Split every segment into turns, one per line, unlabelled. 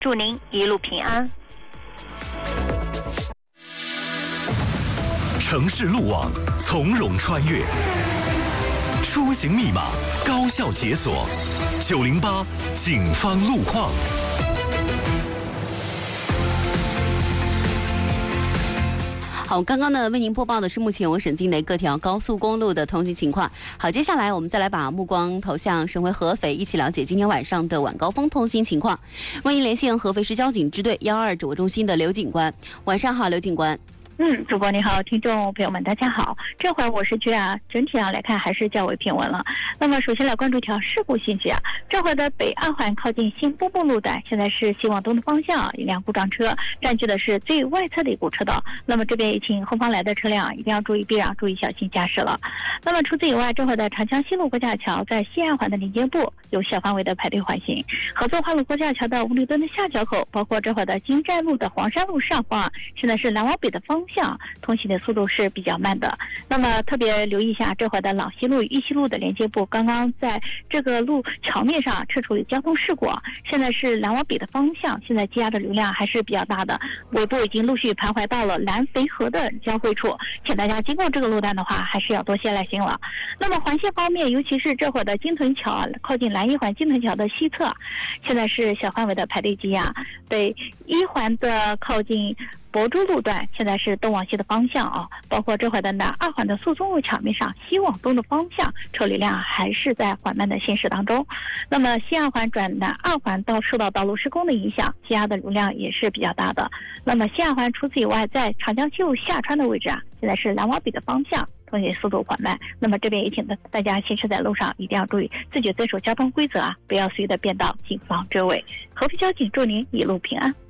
祝您一路平安。
城市路网从容穿越，出行密码高效解锁。908警方路况。
好，刚刚呢为您播报的是目前我省境内各条高速公路的通行情况。好，接下来我们再来把目光投向省会合肥，一起了解今天晚上的晚高峰通行情况。为您连线合肥市交警支队12指挥中心的刘警官。晚上好，刘警官。
主播你好，听众朋友们大家好。这会儿我是觉得整体上来看还是较为平稳了。那么首先来关注一条事故信息啊，这会儿的北二环靠近新波波路段，现在是西往东的方向，一辆故障车占据的是最外侧的一股车道。那么这边也请后方来的车辆一定要注意避让，注意小心驾驶了。那么除此以外，这会儿的长江西路过架桥在西二环的连接部有小范围的排队缓行，合作花路过架桥的五里墩的下桥口，包括这会儿的金寨路的黄山路上方，现在是南往北的方向通行的速度是比较慢的。那么特别留意一下，这会儿的朗西路与义西路的连接部刚刚在这个路桥面上处理交通事故，现在是南往北的方向，现在积压的流量还是比较大的，尾部已经陆续徘徊到了南淝河的交汇处，请大家经过这个路段的话还是要多些耐心了。那么环线方面，尤其是这会儿的金屯桥靠近南一环金屯桥的西侧，现在是小范围的排队积压。对，一环的靠近博珠路段现在是东往西的方向啊，包括这会的南二环的肃宗路桥面上西往东的方向，车流量还是在缓慢的行驶当中。那么西二环转南二环受到道路施工的影响，积压的流量也是比较大的。那么西二环除此以外，在长江西路下穿的位置啊，现在是南往北的方向，通行速度缓慢。那么这边也请大家行驶在路上一定要注意自觉遵守交通规则啊，不要随意的变道，谨防追尾。合肥交警祝您一路平安。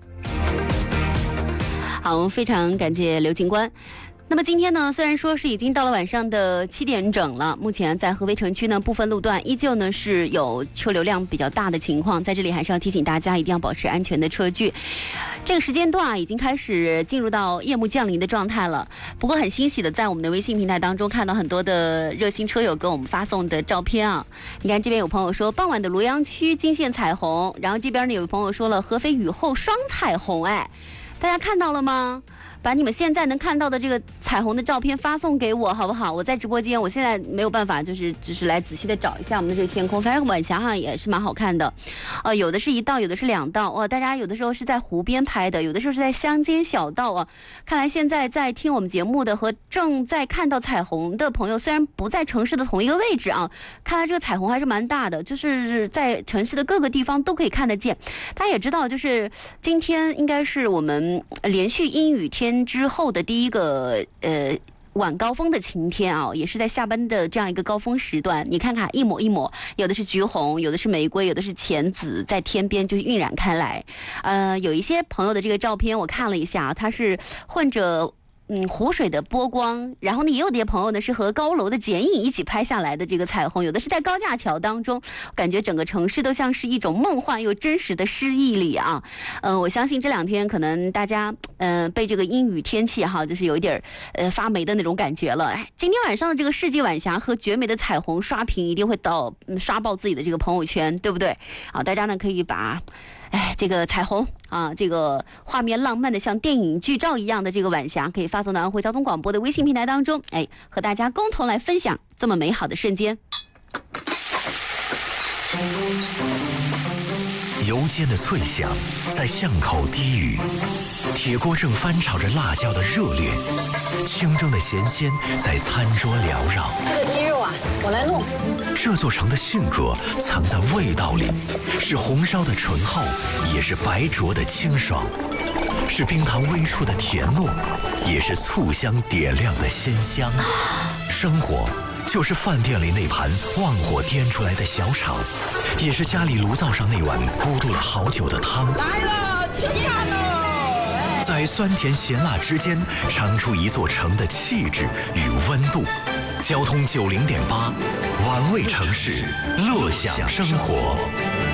好，非常感谢刘警官。那么今天呢，虽然说是已经到了晚上的7点整了，目前在合肥城区呢部分路段依旧呢是有车流量比较大的情况，在这里还是要提醒大家一定要保持安全的车距。这个时间段已经开始进入到夜幕降临的状态了。不过很欣喜的在我们的微信平台当中看到很多的热心车友给我们发送的照片啊。你看这边有朋友说傍晚的罗阳区惊现彩虹，然后这边呢有朋友说了合肥雨后双彩虹，哎，大家看到了吗？把你们现在能看到的这个彩虹的照片发送给我好不好？我在直播间，我现在没有办法，只是来仔细的找一下我们的这个天空，反正晚霞好像也是蛮好看的，有的是一道，有的是两道，大家有的时候是在湖边拍的，有的时候是在乡间小道啊。看来现在在听我们节目的和正在看到彩虹的朋友，虽然不在城市的同一个位置啊，看来这个彩虹还是蛮大的，就是在城市的各个地方都可以看得见。大家也知道，就是今天应该是我们连续阴雨天之后的第一个晚高峰的晴天啊，也是在下班的这样一个高峰时段。你看看一抹一抹，有的是橘红，有的是玫瑰，有的是浅紫，在天边就晕染开来。有一些朋友的这个照片我看了一下，它是混着湖水的波光，然后呢也有些朋友呢是和高楼的剪影一起拍下来的这个彩虹，有的是在高架桥当中，感觉整个城市都像是一种梦幻又真实的诗意里啊。我相信这两天可能大家被这个阴雨天气哈，就是有一点发霉的那种感觉了。哎，今天晚上的这个世纪晚霞和绝美的彩虹刷屏一定会刷爆自己的这个朋友圈，对不对？啊，大家呢可以把这个彩虹啊，这个画面浪漫的像电影剧照一样的这个晚霞，可以发送到安徽交通广播的微信平台当中，和大家共同来分享这么美好的瞬间。
油煎的脆响在巷口低语，铁锅正翻炒着辣椒的热烈，清蒸的咸鲜在餐桌缭绕。
这个鸡肉啊，我来弄。
这座城的性格藏在味道里，是红烧的醇厚，也是白灼的清爽，是冰糖微出的甜糯，也是醋香点亮的鲜香。生活就是饭店里那盘旺火颠出来的小炒，也是家里炉灶上那碗咕嘟了好久的汤。
来了，吃饭喽！
在酸甜咸辣之间，尝出一座城的气质与温度。交通90.8，玩味城市，乐享生活。